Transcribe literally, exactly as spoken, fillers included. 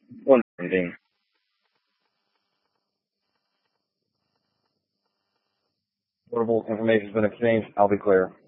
One seventeen. Portable information has been exchanged. I'll be clear.